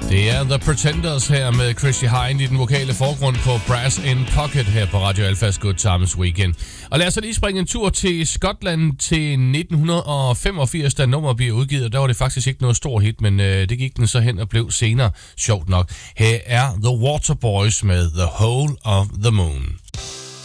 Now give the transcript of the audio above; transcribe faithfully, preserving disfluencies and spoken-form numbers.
Det er The Pretenders her med Chrissy Hine i den vokale forgrund på Brass in Pocket her på Radio Alphas Good Times Weekend. Og lad os så lige springe en tur til Skotland til nitten femogfirs, da nummeret bliver udgivet. Der var det faktisk ikke noget stort hit, men øh, det gik den så hen og blev senere sjovt nok. Her er The Waterboys med The Whole of the Moon.